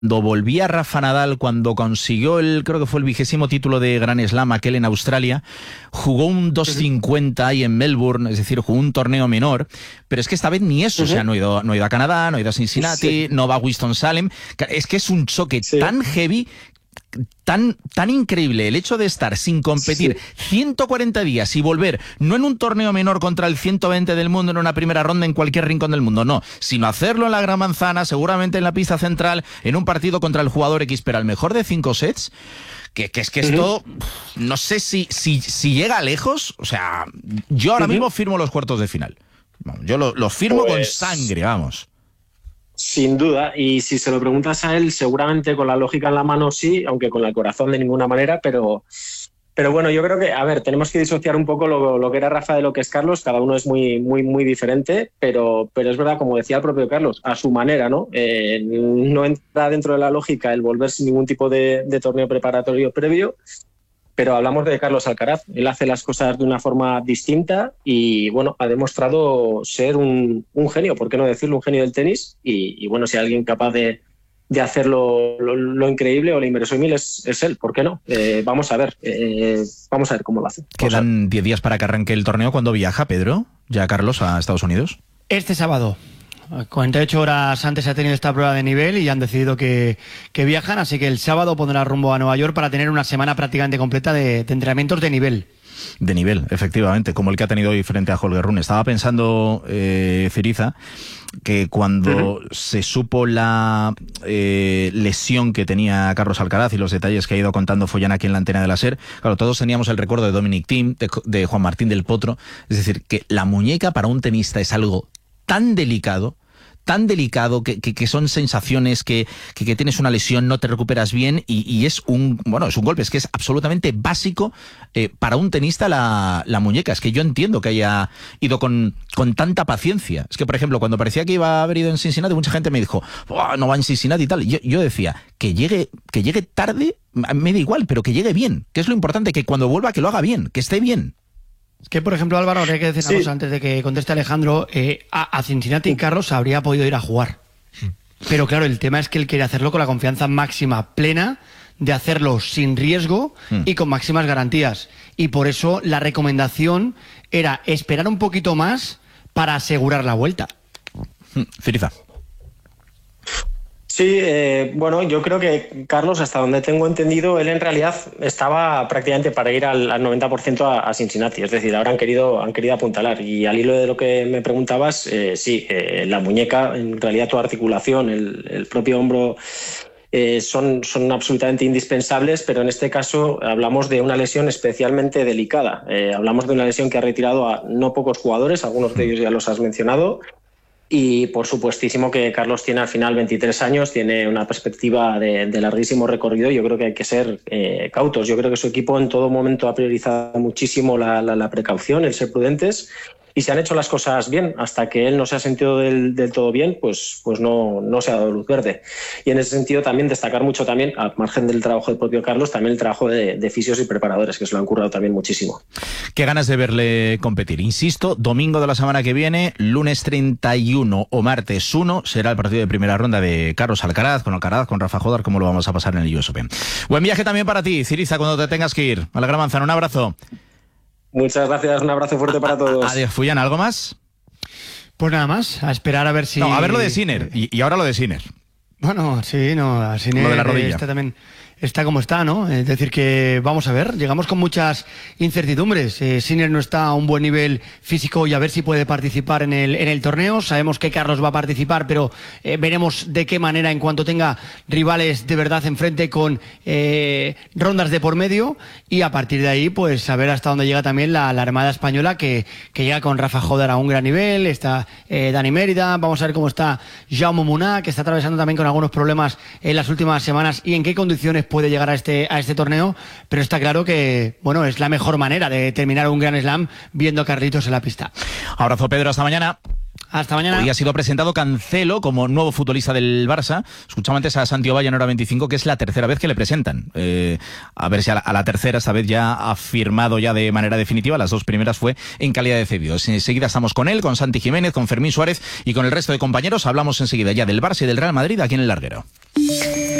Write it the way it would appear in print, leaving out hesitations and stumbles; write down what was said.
volvía Rafa Nadal, cuando consiguió creo que fue el 20º título de Grand Slam, aquel en Australia, jugó un 250 ahí en Melbourne, es decir, jugó un torneo menor, pero es que esta vez ni eso, o sea, no ha ido a Canadá, no ha ido a Cincinnati, no va a Winston-Salem, es que es un choque tan heavy, tan increíble el hecho de estar sin competir 140 días y volver, no en un torneo menor contra el 120 del mundo en una primera ronda en cualquier rincón del mundo, no, sino hacerlo en la Gran Manzana, seguramente en la pista central, en un partido contra el jugador X, pero al mejor de 5 sets, que es que esto, no sé si llega lejos, o sea, yo ahora mismo firmo los cuartos de final. Yo los firmo con sangre, vamos. Sin duda, y si se lo preguntas a él, seguramente con la lógica en la mano sí, aunque con el corazón de ninguna manera, pero bueno, yo creo que, a ver, tenemos que disociar un poco lo que era Rafa de lo que es Carlos, cada uno es muy diferente, pero es verdad, como decía el propio Carlos, a su manera, ¿no? No entra dentro de la lógica el volver sin ningún tipo de torneo preparatorio previo, pero hablamos de Carlos Alcaraz. Él hace las cosas de una forma distinta y, bueno, ha demostrado ser un genio, ¿por qué no decirlo? Un genio del tenis y bueno, si hay alguien capaz de hacerlo lo increíble o lo inverosímil es él, ¿por qué no? Vamos a ver cómo lo hace. Quedan 10 días para que arranque el torneo. ¿Cuándo viaja, Pedro, ya Carlos, a Estados Unidos? Este sábado. 48 horas antes ha tenido esta prueba de nivel y ya han decidido que viajan, así que el sábado pondrá rumbo a Nueva York para tener una semana prácticamente completa de entrenamientos de nivel. De nivel, efectivamente, como el que ha tenido hoy frente a Holger Rune. Estaba pensando, Ciriza, que cuando se supo la lesión que tenía Carlos Alcaraz y los detalles que ha ido contando Follán aquí en la antena de la SER, claro, todos teníamos el recuerdo de Dominic Thiem, de Juan Martín del Potro, es decir, que la muñeca para un tenista es algo tan delicado, que son sensaciones que tienes una lesión, no te recuperas bien y es un golpe, es que es absolutamente básico para un tenista la muñeca. Es que yo entiendo que haya ido con tanta paciencia. Es que, por ejemplo, cuando parecía que iba a haber ido en Cincinnati, mucha gente me dijo, no va en Cincinnati y tal. Yo decía, que llegue tarde, me da igual, pero que llegue bien, que es lo importante, que cuando vuelva que lo haga bien, que esté bien. Es que, por ejemplo, Álvaro, habría que decir una cosa antes de que conteste Alejandro. A Cincinnati Carlos habría podido ir a jugar. Pero claro, el tema es que él quiere hacerlo con la confianza máxima, plena, de hacerlo sin riesgo y con máximas garantías. Y por eso la recomendación era esperar un poquito más para asegurar la vuelta. Ciriza. Sí, bueno, yo creo que Carlos, hasta donde tengo entendido, él en realidad estaba prácticamente para ir al 90% a Cincinnati, es decir, ahora han querido apuntalar. Y al hilo de lo que me preguntabas, la muñeca, en realidad tu articulación, el propio hombro, son absolutamente indispensables, pero en este caso hablamos de una lesión especialmente delicada. Hablamos de una lesión que ha retirado a no pocos jugadores, algunos de ellos ya los has mencionado. Y por supuestísimo que Carlos tiene al final 23 años, tiene una perspectiva de larguísimo recorrido y yo creo que hay que ser cautos. Yo creo que su equipo en todo momento ha priorizado muchísimo la precaución, el ser prudentes, y se han hecho las cosas bien. Hasta que él no se ha sentido del todo bien, pues no se ha dado luz verde. Y en ese sentido también destacar mucho también, al margen del trabajo del propio Carlos, también el trabajo de fisios y preparadores, que se lo han currado también muchísimo. Qué ganas de verle competir. Insisto, domingo de la semana que viene, lunes 31 o martes 1, será el partido de primera ronda de Carlos Alcaraz, con Rafa Jodar, como lo vamos a pasar en el US Open. Buen viaje también para ti, Ciriza, cuando te tengas que ir a la Gran Manzana. Un abrazo. Muchas gracias, un abrazo fuerte para todos. Adiós, Fullán, ¿algo más? Pues nada más, a esperar a ver si... No, a ver lo de Sinner, y ahora lo de Sinner. Bueno, sí, a Sinner, lo de la rodilla. Está también... Está como está, ¿no? Es decir que, vamos a ver, llegamos con muchas incertidumbres. Sinner no está a un buen nivel físico y a ver si puede participar en el torneo. Sabemos que Carlos va a participar, pero veremos de qué manera en cuanto tenga rivales de verdad enfrente con rondas de por medio. Y a partir de ahí, pues a ver hasta dónde llega también la Armada Española, que llega con Rafa Jodar a un gran nivel. Está Dani Mérida, vamos a ver cómo está Jaume Munar, que está atravesando también con algunos problemas en las últimas semanas y en qué condiciones puede llegar a este torneo, pero está claro que, bueno, es la mejor manera de terminar un Grand Slam viendo a Carlitos en la pista. Abrazo, Pedro, hasta mañana. Hasta mañana. Hoy ha sido presentado Cancelo como nuevo futbolista del Barça. Escuchamos antes a Santi Ovalle en Hora 25, que es la tercera vez que le presentan. A ver si a la tercera, esta vez ya ha firmado ya de manera definitiva. Las 2 primeras fue en calidad de cedido. Enseguida estamos con él, con Santi Jiménez, con Fermín Suárez y con el resto de compañeros. Hablamos enseguida ya del Barça y del Real Madrid aquí en El Larguero.